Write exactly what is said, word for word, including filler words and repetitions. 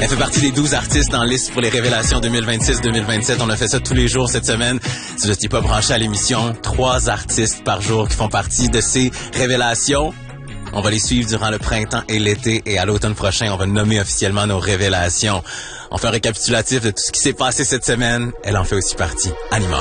Elle fait partie des douze artistes en liste pour les révélations deux mille vingt-six deux mille vingt-sept. On a fait ça tous les jours cette semaine. Si vous n'étiez pas branché à l'émission, trois artistes par jour qui font partie de ces révélations. On va les suivre durant le printemps et l'été, et à l'automne prochain, on va nommer officiellement nos révélations. On fait un récapitulatif de tout ce qui s'est passé cette semaine. Elle en fait aussi partie. Anima.